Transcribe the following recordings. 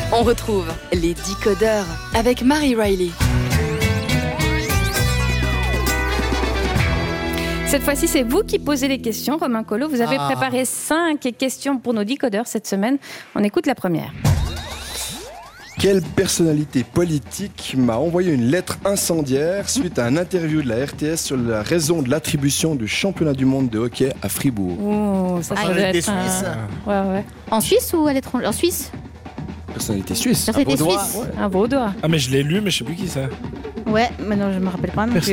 On retrouve les Décodeurs avec Marie Riley. Cette fois-ci, c'est vous qui posez les questions, Romain Collot. Vous avez préparé 5 questions pour nos décodeurs cette semaine. On écoute la première. Quelle personnalité politique m'a envoyé une lettre incendiaire suite à un interview de la RTS sur la raison de l'attribution du championnat du monde de hockey à Fribourg? Oh, ça doit être Suisse. Ouais. En Suisse ou à l'étranger? En Suisse. Personnalité suisse. Personnalité suisse. Ouais. Un vaudois. Ah, mais je l'ai lu, mais je sais plus qui c'est. Ouais, mais non, je me rappelle pas non plus.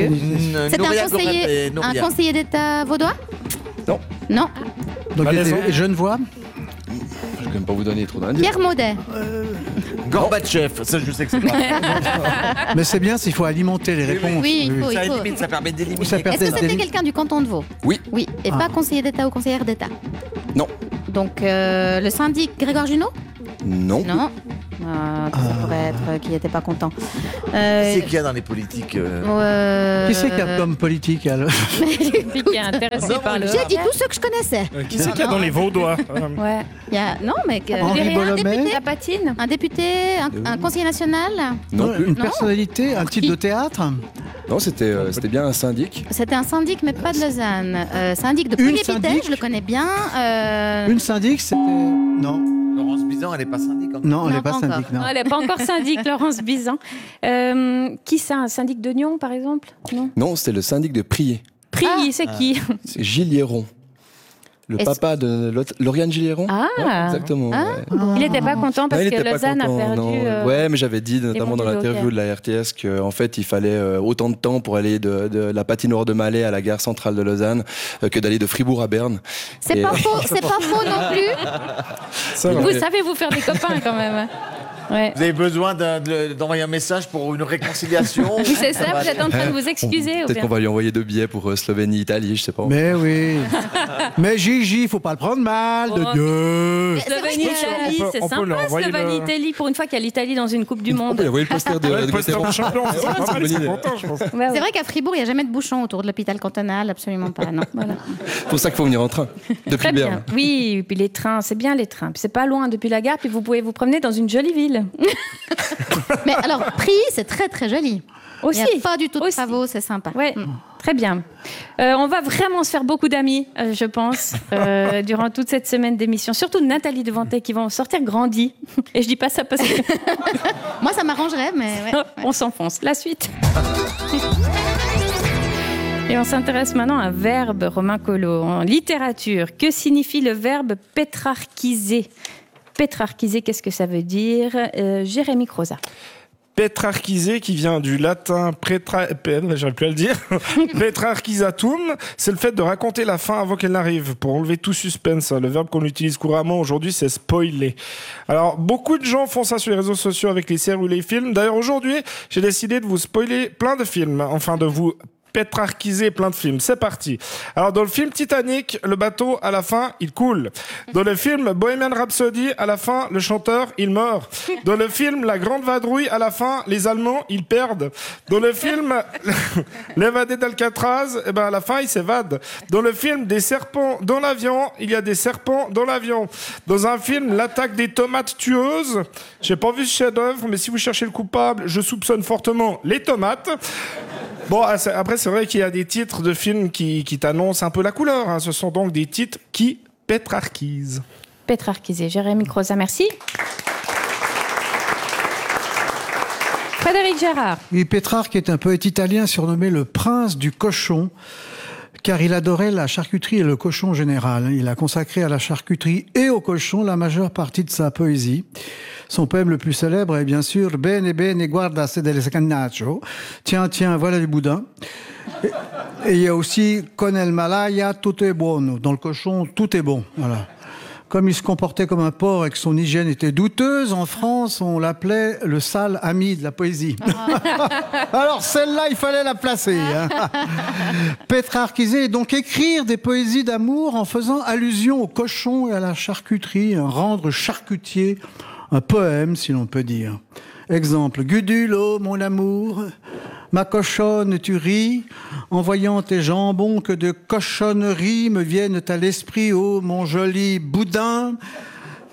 C'est un conseiller d'État vaudois? Non. Non. Donc il était genevois. Je ne vais même pas vous donner trop d'indices. Pierre Maudet. Gorbatchev, ça je sais que c'est pas. Mais c'est bien s'il faut alimenter les réponses. Oui, il faut. Ça élimine, ça permet d'éliminer. Ça permet Est-ce que c'était quelqu'un du canton de Vaud? Oui. Oui, et pas conseiller d'État ou conseillère d'État? Non. Donc le syndic Grégoire Junot? Non. Non. Ça pourrait être qui n'était pas content. Qui c'est qu'il y a dans les politiques Qui c'est qui a comme politique alors? Qui est intéressé par le... J'ai dit tous ceux que je connaissais. Qui c'est qu'il y a dans les Vaudois? Ouais. Il y a... Non, mais... Henri Bollomet. La patine. Un député, un conseiller national. Non plus. Une personnalité, un titre de théâtre? Non, c'était bien un syndic. C'était un syndic, mais pas de Lausanne. Syndic de Pouilly-Épithète, je le connais bien. Une syndic, c'était... Non. Laurence Bizan, elle est pas syndic encore. Non, elle Non, n'est pas pas syndic, non. Non, elle n'est pas encore syndic, Laurence Bizan. Qui ça? Un syndic de Nyon, par exemple? Non. Non, c'était le syndic de Prié. Prilly, c'est qui? C'est Gilles Hieron. Le Est-ce- papa de Lauriane Gilles Hieron. Ah. Ouais, exactement. Ah. Ouais. Il n'était pas content parce Non, il que était pas Lausanne a content, perdu... non. Ouais, mais j'avais dit, notamment dans mondiaux de l'interview hockey. de la RTS, qu'en fait, il fallait autant de temps pour aller de la patinoire de Malais à la gare centrale de Lausanne que d'aller de Fribourg à Berne. C'est Et- pas faux, c'est pas faux non plus. Vous savez vous faire des copains quand même. hein. Ouais. Vous avez besoin d'envoyer un message pour une réconciliation? C'est ça, vous êtes en train de vous excuser ou Peut-être bien qu'on va lui envoyer 2 billets pour Slovénie, Italie, je sais pas. Mais oui. Mais Gigi, faut pas le prendre mal, de Oh. Dieu. Slovénie, Italie, c'est on peut leur sympa, envoyer Slovénie, Italie, pour une fois qu'il y a l'Italie dans une Coupe du On Monde. peut lui envoyer le poster de Le poster Mitterrand. de champion, c'est Ouais, pas c'est mal, une ils sont bonne idée. contents, je pense. Ouais, ouais. C'est vrai qu'à Fribourg, il n'y a jamais de bouchon autour de l'hôpital cantonal, absolument pas, non. Voilà. C'est pour ça qu'il faut venir en train, depuis Très Berne. bien. Oui, et puis les trains, c'est bien les trains. Puis c'est pas loin depuis la gare, puis vous pouvez vous promener dans une jolie ville. Mais alors, Prilly, c'est très très joli. Aussi. Il n'y a pas du tout de Aussi. travaux, c'est sympa. Ouais, très bien. On va vraiment se faire beaucoup d'amis, je pense, durant toute cette semaine d'émission. Surtout Nathalie Devantey qui va en sortir grandie. Et je dis pas ça parce que Moi, ça m'arrangerait, mais... ouais. on s'enfonce. La suite. Et on s'intéresse maintenant à un verbe, Romain Collot, en littérature. Que signifie le verbe pétrarchiser? Pétrarchiser, qu'est-ce que ça veut dire? Jérémy Croza. Pétrarchisé, qui vient du latin j'arrive plus à le dire. Pétrarchisatum, c'est le fait de raconter la fin avant qu'elle n'arrive, pour enlever tout suspense. Le verbe qu'on utilise couramment aujourd'hui, c'est spoiler. Alors, beaucoup de gens font ça sur les réseaux sociaux avec les séries ou les films. D'ailleurs, aujourd'hui, j'ai décidé de vous spoiler plein de films, enfin de vous pétrarchiser plein de films. C'est parti. Alors, dans le film Titanic, le bateau, à la fin, il coule. Dans le film Bohemian Rhapsody, à la fin, le chanteur, il meurt. Dans le film La Grande Vadrouille, à la fin, les Allemands, ils perdent. Dans le film L'évadé d'Alcatraz, eh ben, à la fin, il s'évade. Dans le film Des serpents dans l'avion, il y a des serpents dans l'avion. Dans un film L'attaque des tomates tueuses, j'ai pas vu ce chef-d'œuvre, mais si vous cherchez le coupable, je soupçonne fortement les tomates. Bon, après, c'est vrai qu'il y a des titres de films qui t'annoncent un peu la couleur. Hein. Ce sont donc des titres qui pétrarchisent. Pétrarchiser. Jérémy Croza, merci. Frédéric Gérard. Et Pétrarque est un poète italien surnommé le prince du cochon, car il adorait la charcuterie et le cochon en général. Il a consacré à la charcuterie et au cochon la majeure partie de sa poésie. Son poème le plus célèbre est bien sûr Bene, bene, guarda, se del scannaccio. Tiens, tiens, voilà du boudin. Et il y a aussi Con el malaya, tutto è buono. Dans le cochon, tout est bon. Voilà. Comme il se comportait comme un porc et que son hygiène était douteuse, en France, on l'appelait le sale ami de la poésie. Alors celle-là, il fallait la placer. Hein. Pétrarchiser, donc écrire des poésies d'amour en faisant allusion au cochon et à la charcuterie, rendre charcutier un poème, si l'on peut dire. Exemple, Gudule, oh mon amour, ma cochonne, tu ris, en voyant tes jambons que de cochonneries me viennent à l'esprit, oh mon joli boudin.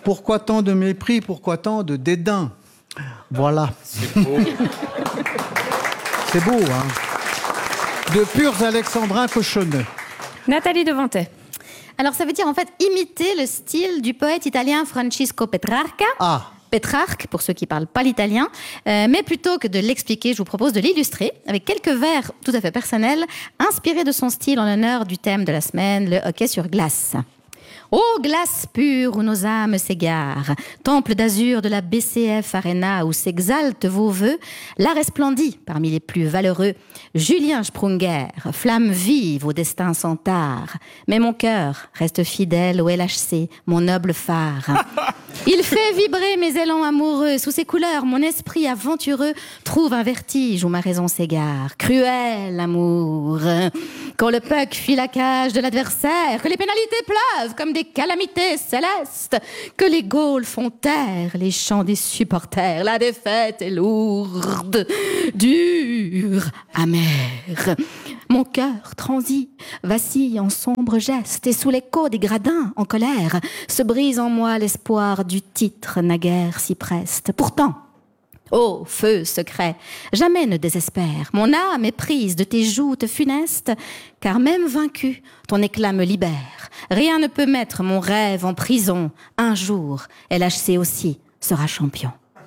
Pourquoi tant de mépris? Pourquoi tant de dédain? Voilà. C'est beau. C'est beau, hein. De purs alexandrins cochonneux. Nathalie Devantet. Alors, ça veut dire en fait imiter le style du poète italien Francisco Petrarca. Ah. Pétrarque, pour ceux qui ne parlent pas l'italien. Mais plutôt que de l'expliquer, je vous propose de l'illustrer avec quelques vers tout à fait personnels, inspirés de son style en l'honneur du thème de la semaine, le hockey sur glace. Ô glace pure où nos âmes s'égarent, temple d'azur de la BCF Arena où s'exaltent vos vœux, là resplendit parmi les plus valeureux Julien Sprunger, flamme vive au destin sans tard. Mais mon cœur reste fidèle au LHC, mon noble phare. Il fait vibrer mes élans amoureux, sous ses couleurs mon esprit aventureux trouve un vertige où ma raison s'égare. Cruel amour, quand le puck fuit la cage de l'adversaire, que les pénalités pleuvent comme des calamités célestes, que les goals font taire les chants des supporters, la défaite est lourde, dure, amère. Mon cœur transi, vacille en sombre geste, et sous l'écho des gradins en colère, se brise en moi l'espoir du titre naguère si preste. Pourtant, ô feu secret, jamais ne désespère, mon âme est prise de tes joutes funestes, car même vaincu, ton éclat me libère. Rien ne peut mettre mon rêve en prison. Un jour, LHC aussi sera champion.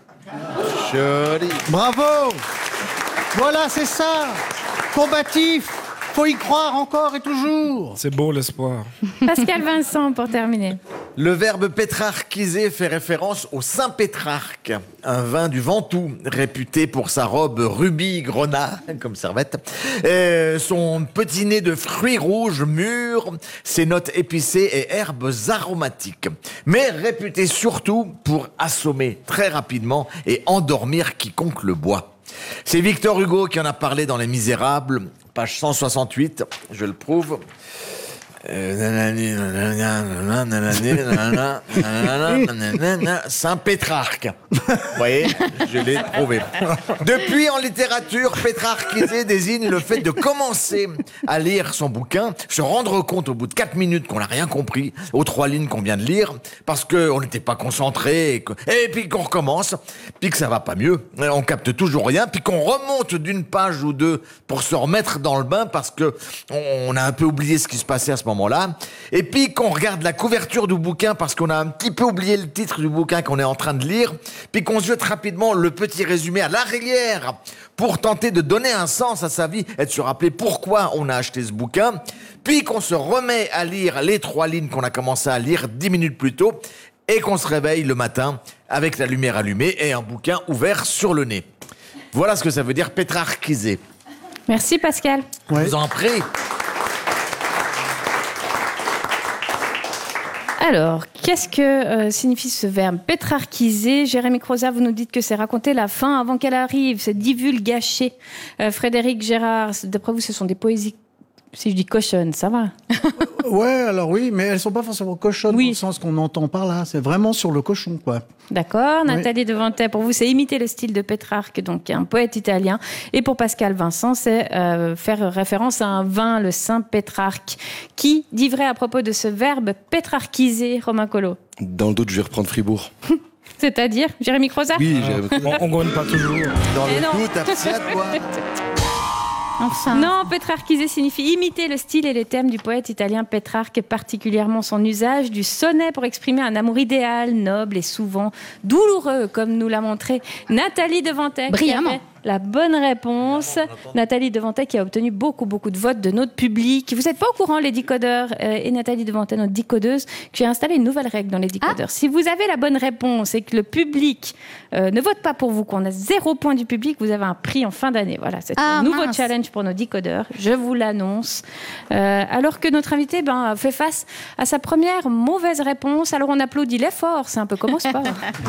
Joli. Bravo! Voilà, c'est ça! Combatif! Faut y croire encore et toujours! C'est beau l'espoir. Pascal Vincent pour terminer. Le verbe pétrarchiser fait référence au Saint Pétrarque, un vin du Ventoux, réputé pour sa robe rubis grenat, comme servette, son petit nez de fruits rouges mûrs, ses notes épicées et herbes aromatiques, mais réputé surtout pour assommer très rapidement et endormir quiconque le boit. C'est Victor Hugo qui en a parlé dans Les Misérables, page 168, je le prouve. Saint Pétrarque. Vous voyez, je l'ai trouvé. Depuis, en littérature, pétrarchiser désigne le fait de commencer à lire son bouquin, se rendre compte au bout de 4 minutes qu'on n'a rien compris aux 3 lignes qu'on vient de lire, parce qu'on n'était pas concentré, et puis qu'on recommence, puis que ça va pas mieux, on capte toujours rien, puis qu'on remonte d'une page ou deux pour se remettre dans le bain, parce que on a un peu oublié ce qui se passait à ce moment-là, et puis qu'on regarde la couverture du bouquin parce qu'on a un petit peu oublié le titre du bouquin qu'on est en train de lire, puis qu'on se jette rapidement le petit résumé à l'arrière pour tenter de donner un sens à sa vie et de se rappeler pourquoi on a acheté ce bouquin, puis qu'on se remet à lire les 3 lignes qu'on a commencé à lire 10 minutes plus tôt et qu'on se réveille le matin avec la lumière allumée et un bouquin ouvert sur le nez. Voilà ce que ça veut dire pétrarchiser. Merci Pascal. Je vous en prie. Alors, qu'est-ce que signifie ce verbe pétrarchiser? Jérémy Croza, vous nous dites que c'est raconter la fin avant qu'elle arrive, c'est divulgacher. Frédéric Gérard, d'après vous, ce sont des poésies. Si je dis cochonne, ça va? Ouais, alors oui, mais elles sont pas forcément cochonnes Oui. dans le sens qu'on entend par là. C'est vraiment sur le cochon, quoi. D'accord. Oui. Nathalie Devantet, pour vous, c'est imiter le style de Pétrarque, donc un poète italien. Et pour Pascal Vincent, c'est faire référence à un vin, le Saint Pétrarque. Qui dit vrai à propos de ce verbe pétrarchiser, Romain Collot? Dans le doute, je vais reprendre Fribourg. C'est-à-dire, Jérémy Croza? Oui, j'ai... On gagne pas toujours. Dans Et non. le doute, abstiens-toi. Enfin. Non, pétrarchiser signifie imiter le style et les thèmes du poète italien Pétrarque, particulièrement son usage du sonnet pour exprimer un amour idéal, noble et souvent douloureux, comme nous l'a montré Nathalie Devantet. Brillamment. Qui avait la bonne réponse. Nathalie Devantet qui a obtenu beaucoup de votes de notre public. Vous n'êtes pas au courant, les decodeurs, et Nathalie Devantet, notre decodeuse, que j'ai installé une nouvelle règle dans les decodeurs. Si vous avez la bonne réponse et que le public ne vote pas pour vous, qu'on a 0 point du public, vous avez un prix en fin d'année. Voilà, c'est un nouveau challenge pour nos decodeurs. Je vous l'annonce. Alors que notre invité fait face à sa première mauvaise réponse. Alors on applaudit l'effort. C'est un peu comme au sport.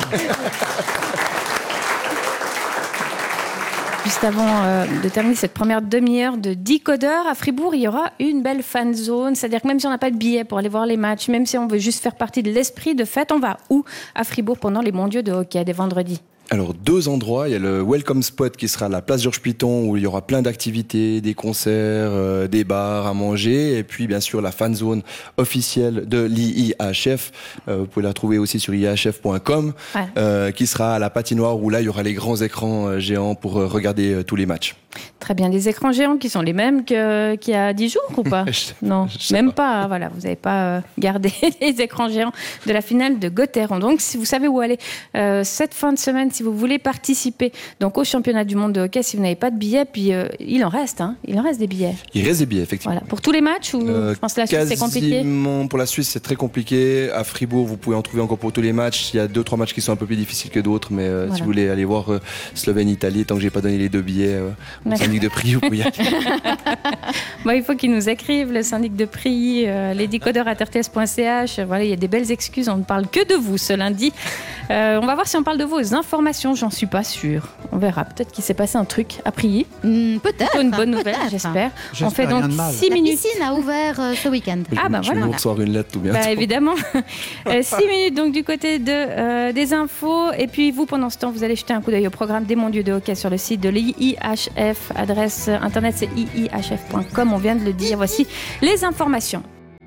Juste avant de terminer cette première demi-heure de decodeur, à Fribourg, il y aura une belle fan zone. C'est-à-dire que même si on n'a pas de billet pour aller voir les matchs, même si on veut juste faire partie de l'esprit de fête, on va où à Fribourg pendant les mondiaux de hockey des vendredis? Alors, 2 endroits. Il y a le Welcome Spot qui sera à la place Georges Piton où il y aura plein d'activités, des concerts, des bars à manger. Et puis, bien sûr, la fan zone officielle de l'IIHF. Vous pouvez la trouver aussi sur ihf.com, qui sera à la patinoire où là, il y aura les grands écrans géants pour regarder tous les matchs. Très bien, des écrans géants qui sont les mêmes qu'il y a 10 jours ou pas? Non, même pas. Voilà, vous n'avez pas gardé les écrans géants de la finale de Gotteron. Donc, si vous savez où aller cette fin de semaine, si vous voulez participer donc au championnat du monde de hockey, si vous n'avez pas de billets, puis il en reste des billets. Il reste des billets, effectivement. Voilà. Pour tous les matchs ou je pense que la Suisse c'est compliqué. Pour la Suisse, c'est très compliqué. À Fribourg, vous pouvez en trouver encore pour tous les matchs. Il y a 2-3 matchs qui sont un peu plus difficiles que d'autres, mais si vous voulez aller voir Slovène-Italie, tant que j'ai pas donné les 2 billets au syndic de prix, vous pouvez y aller. Il faut qu'ils nous écrivent, le syndic de prix, les décodeurs@rts.ch. Voilà, il y a des belles excuses, on ne parle que de vous ce lundi. On va voir si on parle de vos informations, j'en suis pas sûre. On verra, peut-être qu'il s'est passé un truc à prier. Peut-être. Une bonne nouvelle, j'espère. On fait donc 6 minutes. La piscine a ouvert ce week-end. Je vais vous recevoir une lettre tout bientôt. Évidemment. 6 minutes donc du côté des infos. Et puis vous, pendant ce temps, vous allez jeter un coup d'œil au programme des mondiaux de hockey sur le site de l'IIHF. Adresse internet, c'est iihf.com. On vient de le dire. Voici les informations.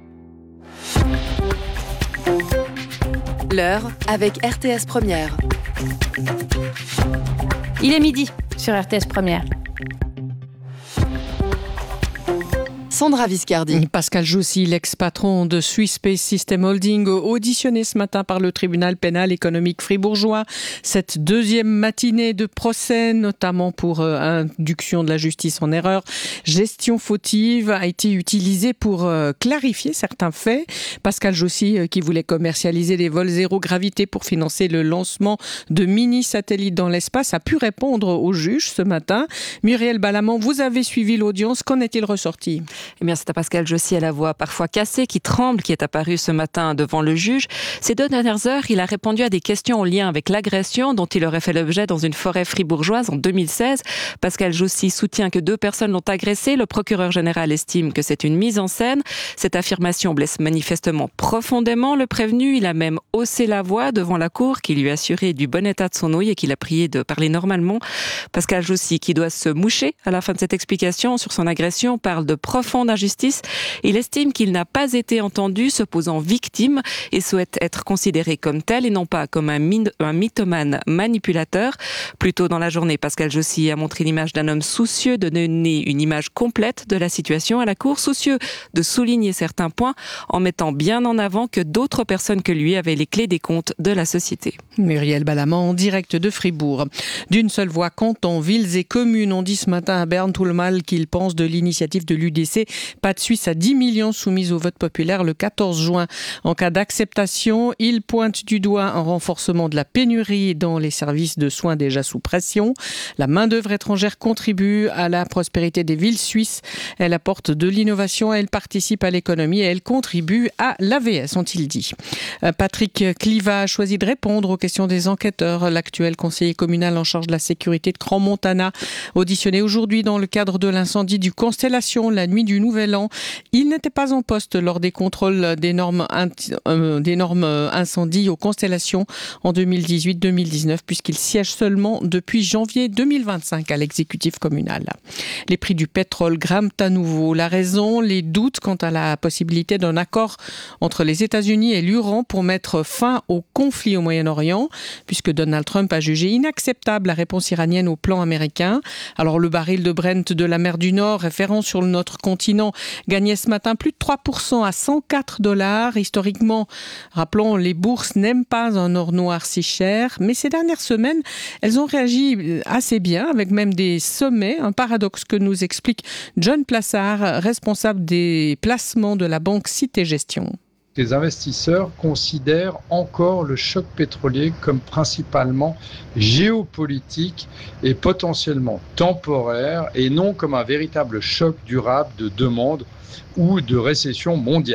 L'heure avec RTS Première. Il est midi sur RTS Première. Sandra Viscardi. Pascal Jossy, l'ex-patron de Swiss Space System Holding, auditionné ce matin par le tribunal pénal économique fribourgeois. Cette deuxième matinée de procès, notamment pour induction de la justice en erreur, gestion fautive, a été utilisée pour clarifier certains faits. Pascal Jossy, qui voulait commercialiser des vols zéro gravité pour financer le lancement de mini-satellites dans l'espace, a pu répondre au juge ce matin. Muriel Balamant, vous avez suivi l'audience. Qu'en est-il ressorti ? Eh bien, c'est à Pascal Jossy à la voix parfois cassée, qui tremble, qui est apparu ce matin devant le juge. Ces 2 dernières heures, il a répondu à des questions en lien avec l'agression dont il aurait fait l'objet dans une forêt fribourgeoise en 2016. Pascal Jossy soutient que 2 personnes l'ont agressé. Le procureur général estime que c'est une mise en scène. Cette affirmation blesse manifestement profondément le prévenu. Il a même haussé la voix devant la cour qui lui a assuré du bon état de son ouïe et qu'il a prié de parler normalement. Pascal Jossy, qui doit se moucher à la fin de cette explication sur son agression, parle de profonde injustice. Il estime qu'il n'a pas été entendu, se posant victime et souhaite être considéré comme tel et non pas comme un mythomane manipulateur. Plus tôt dans la journée, Pascal Jossy a montré l'image d'un homme soucieux de donner une image complète de la situation à la cour, soucieux de souligner certains points en mettant bien en avant que d'autres personnes que lui avaient les clés des comptes de la société. Muriel Balamant en direct de Fribourg. D'une seule voix, cantons, villes et communes ont dit ce matin à Berne tout le mal qu'ils pensent de l'initiative de l'UDC. Pas de Suisse à 10 millions soumise au vote populaire le 14 juin. En cas d'acceptation, il pointe du doigt un renforcement de la pénurie dans les services de soins déjà sous pression. La main-d'œuvre étrangère contribue à la prospérité des villes suisses. Elle apporte de l'innovation, elle participe à l'économie et elle contribue à l'AVS, ont-ils dit. Patrick Cliva a choisi de répondre aux questions des enquêteurs. L'actuel conseiller communal en charge de la sécurité de Crans-Montana, auditionné aujourd'hui dans le cadre de l'incendie du Constellation la nuit du Nouvel An. Il n'était pas en poste lors des contrôles d'énormes incendies aux Constellations en 2018-2019 puisqu'il siège seulement depuis janvier 2025 à l'exécutif communal. Les prix du pétrole grimpent à nouveau. La raison, les doutes quant à la possibilité d'un accord entre les États-Unis et l'Iran pour mettre fin au conflit au Moyen-Orient, puisque Donald Trump a jugé inacceptable la réponse iranienne au plan américain. Alors le baril de Brent de la mer du Nord, référent sur notre continent, gagnait ce matin plus de 3% à $104. Historiquement, rappelons, les bourses n'aiment pas un or noir si cher, mais ces dernières semaines, elles ont réagi assez bien, avec même des sommets, un paradoxe que nous explique John Plassard, responsable des placements de la banque Cité Gestion. Les investisseurs considèrent encore le choc pétrolier comme principalement géopolitique et potentiellement temporaire et non comme un véritable choc durable de demande ou de récession mondiale.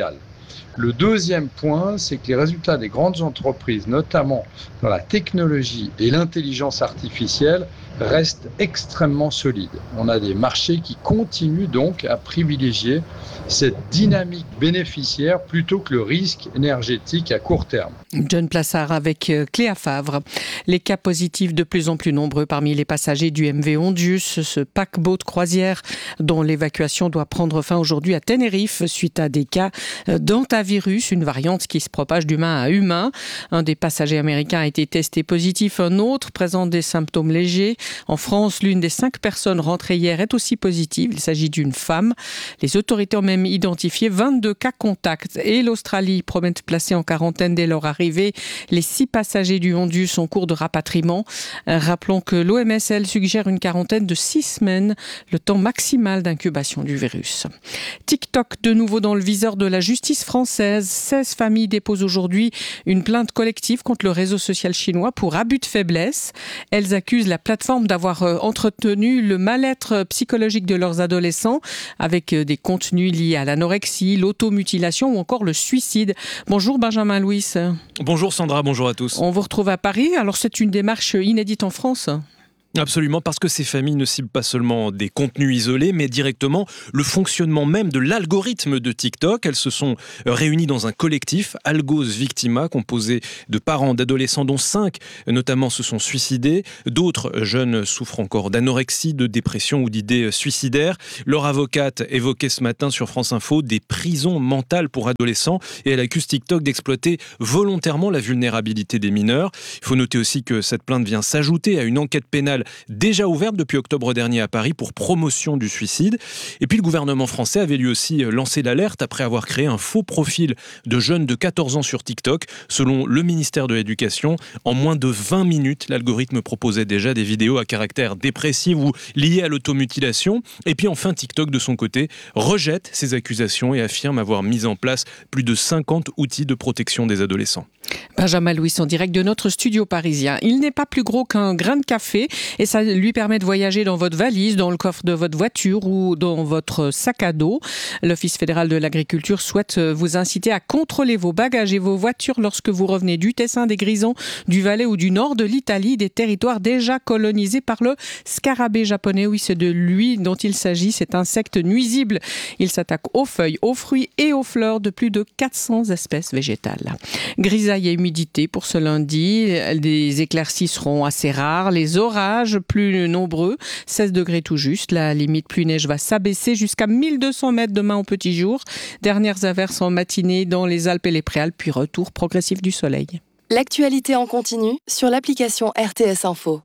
Le deuxième point, c'est que les résultats des grandes entreprises, notamment dans la technologie et l'intelligence artificielle, restent extrêmement solides. On a des marchés qui continuent donc à privilégier cette dynamique bénéficiaire plutôt que le risque énergétique à court terme. John Plassard avec Cléa Favre. Les cas positifs de plus en plus nombreux parmi les passagers du MV Ondius, ce paquebot de croisière dont l'évacuation doit prendre fin aujourd'hui à Tenerife suite à des cas d'hantavirus, une variante qui se propage d'humain à humain. Un des passagers américains a été testé positif, un autre présente des symptômes légers. En France, l'une des 5 personnes rentrées hier est aussi positive. Il s'agit d'une femme. Les autorités ont même identifié 22 cas contacts et l'Australie promet de placer en quarantaine dès leur arrivée les 6 passagers du Ondius en cours de rapatriement. Rappelons que l'OMS, elle, suggère une quarantaine de 6 semaines, le temps maximal d'incubation du virus. TikTok, de nouveau dans le viseur de la justice française. 16 familles déposent aujourd'hui une plainte collective contre le réseau social chinois pour abus de faiblesse. Elles accusent la plateforme d'avoir entretenu le mal-être psychologique de leurs adolescents avec des contenus liés à l'anorexie, l'automutilation ou encore le suicide. Bonjour Benjamin Louis. Bonjour Sandra, bonjour à tous. On vous retrouve à Paris. Alors c'est une démarche inédite en France ? Absolument, parce que ces familles ne ciblent pas seulement des contenus isolés, mais directement le fonctionnement même de l'algorithme de TikTok. Elles se sont réunies dans un collectif, Algos Victima, composé de parents d'adolescents dont 5 notamment se sont suicidés. D'autres jeunes souffrent encore d'anorexie, de dépression ou d'idées suicidaires. Leur avocate évoquait ce matin sur France Info des prisons mentales pour adolescents et elle accuse TikTok d'exploiter volontairement la vulnérabilité des mineurs. Il faut noter aussi que cette plainte vient s'ajouter à une enquête pénale déjà ouverte depuis octobre dernier à Paris pour promotion du suicide. Et puis le gouvernement français avait lui aussi lancé l'alerte après avoir créé un faux profil de jeunes de 14 ans sur TikTok. Selon le ministère de l'Éducation, en moins de 20 minutes, l'algorithme proposait déjà des vidéos à caractère dépressif ou liées à l'automutilation. Et puis enfin, TikTok, de son côté, rejette ces accusations et affirme avoir mis en place plus de 50 outils de protection des adolescents. Benjamin Louis en direct de notre studio parisien. Il n'est pas plus gros qu'un grain de café et ça lui permet de voyager dans votre valise, dans le coffre de votre voiture ou dans votre sac à dos. L'Office fédéral de l'agriculture souhaite vous inciter à contrôler vos bagages et vos voitures lorsque vous revenez du Tessin, des Grisons, du Valais ou du nord de l'Italie, des territoires déjà colonisés par le scarabée japonais. Oui, c'est de lui dont il s'agit, cet insecte nuisible. Il s'attaque aux feuilles, aux fruits et aux fleurs de plus de 400 espèces végétales. Grisaille et humidité pour ce lundi. Les éclaircies seront assez rares. Les orages plus nombreux. 16 degrés tout juste. La limite pluie-neige va s'abaisser jusqu'à 1200 mètres demain au petit jour. Dernières averses en matinée dans les Alpes et les Préalpes, puis retour progressif du soleil. L'actualité en continu sur l'application RTS Info.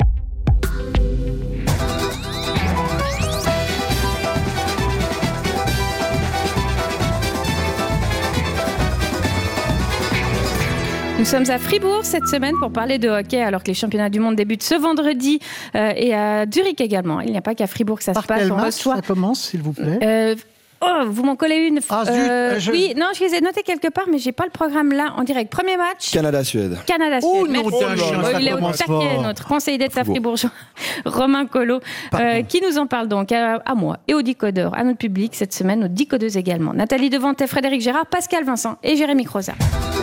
Nous sommes à Fribourg cette semaine pour parler de hockey alors que les championnats du monde débutent ce vendredi et à Zurich également. Il n'y a pas qu'à Fribourg que ça se passe. Quel match ça commence, s'il vous plaît vous m'en collez une. Oui, non, je les ai notés quelque part, mais j'ai pas le programme là en direct. Premier match. Canada-Suède. Canada-Suède. Merci. Il est au taquet, notre conseiller d'État fribourgeois, Romain Collot, qui nous en parle donc à moi et aux décodeurs, à notre public cette semaine, aux décodeuses également. Nathalie Devantet, Frédéric Gérard, Pascal Vincent et Jérémy Croza.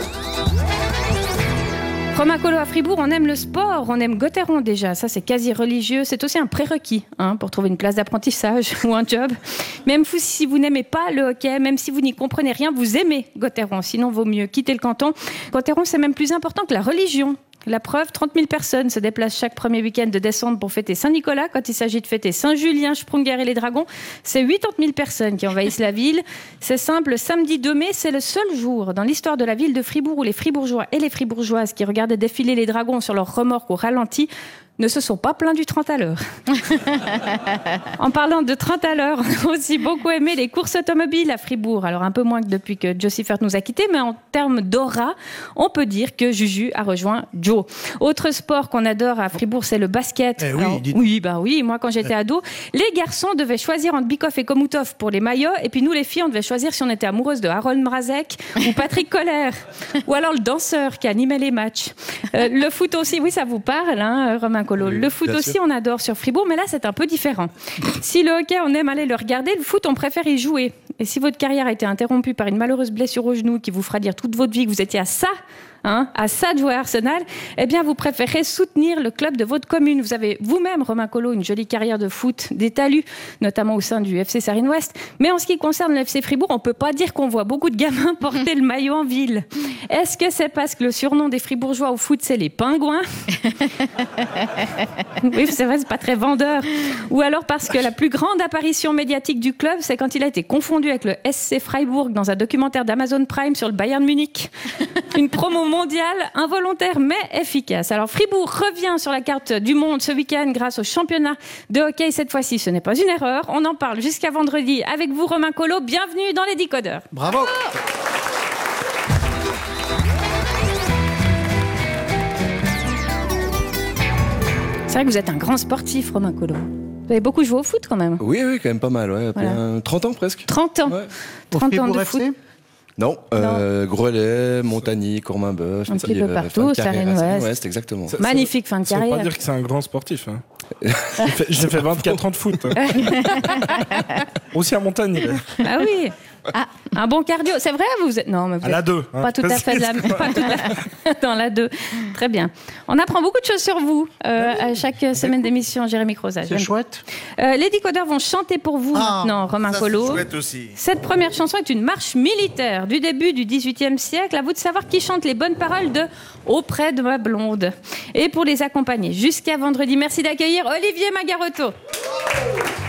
Romain Collot à Fribourg, on aime le sport, on aime Gauthieron déjà, ça c'est quasi religieux, c'est aussi un prérequis pour trouver une place d'apprentissage ou un job. Même si vous n'aimez pas le hockey, même si vous n'y comprenez rien, vous aimez Gauthieron, sinon vaut mieux quitter le canton. Gauthieron, c'est même plus important que la religion. La preuve, 30 000 personnes se déplacent chaque premier week-end de décembre pour fêter Saint-Nicolas. Quand il s'agit de fêter Saint-Julien, Sprunger et les Dragons, c'est 80 000 personnes qui envahissent la ville. C'est simple, le samedi 2 mai, c'est le seul jour dans l'histoire de la ville de Fribourg où les Fribourgeois et les Fribourgeoises qui regardaient défiler les dragons sur leur remorque au ralenti ne se sont pas plaints du 30 à l'heure. En parlant de 30 à l'heure, on a aussi beaucoup aimé les courses automobiles à Fribourg. Alors un peu moins que depuis que Joe Siffert nous a quittés, mais en termes d'aura, on peut dire que Juju a rejoint Joe. Autre sport qu'on adore à Fribourg, c'est le basket. Oui, moi quand j'étais ado, les garçons devaient choisir entre Bikoff et Komoutov pour les maillots, et puis nous les filles, on devait choisir si on était amoureuse de Harold Mrazek ou Patrick Koller, ou alors le danseur qui animait les matchs. Le foot aussi, oui, ça vous parle, Romain Collot. Oui, le foot aussi, on adore sur Fribourg, mais là, c'est un peu différent. Si le hockey, on aime aller le regarder, le foot, on préfère y jouer. Et si votre carrière a été interrompue par une malheureuse blessure au genou qui vous fera dire toute votre vie que vous étiez à ça de jouer à Arsenal, eh bien, vous préférez soutenir le club de votre commune. Vous avez vous-même, Romain Collot, une jolie carrière de foot, des talus, notamment au sein du FC Sarine-Ouest. Mais en ce qui concerne le FC Fribourg, on peut pas dire qu'on voit beaucoup de gamins porter le maillot en ville. Est-ce que c'est parce que le surnom des Fribourgeois au foot, c'est les pingouins? Oui, c'est vrai, c'est pas très vendeur. Ou alors parce que la plus grande apparition médiatique du club, c'est quand il a été confondu avec le SC Freiburg dans un documentaire d'Amazon Prime sur le Bayern Munich. Une promo mondiale involontaire mais efficace. Alors Fribourg revient sur la carte du monde ce week-end grâce au championnat de hockey. Cette fois-ci, ce n'est pas une erreur. On en parle jusqu'à vendredi avec vous, Romain Collot. Bienvenue dans les Décodeurs. Bravo. C'est vrai que vous êtes un grand sportif, Romain Collot. Vous avez beaucoup joué au foot quand même. Oui, quand même pas mal. Ouais. Voilà. 30 ans presque. 30 ans. Ouais. 30 ans de foot. Non, Groslay, Montagny, Courmain-Boeuf, un petit peu partout, Sarine-Ouest, exactement. Magnifique fin de carrière. Ça veut pas dire que c'est un grand sportif. Hein. J'ai fait 24 ans de foot. Aussi à Montagne. Ah oui. Ah, un bon cardio, c'est vrai, vous êtes... Non, mais vous à la 2. Hein. Pas tout à fait dans la 2. Très bien. On apprend beaucoup de choses sur vous à chaque semaine d'émission, Jérémy Croza. C'est chouette. Les Décodeurs vont chanter pour vous maintenant, Romain Collot. C'est chouette aussi. Cette première chanson est une marche militaire du début du XVIIIe siècle. À vous de savoir qui chante les bonnes paroles de « Auprès de ma blonde ». Et pour les accompagner jusqu'à vendredi, merci d'accueillir Olivier Magarotto.